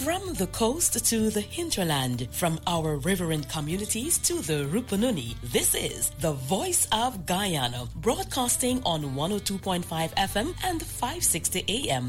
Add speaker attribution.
Speaker 1: From the coast to the hinterland, from our riverine communities to the Rupununi, this is the Voice of Guyana, broadcasting on 102.5 FM and 560 AM.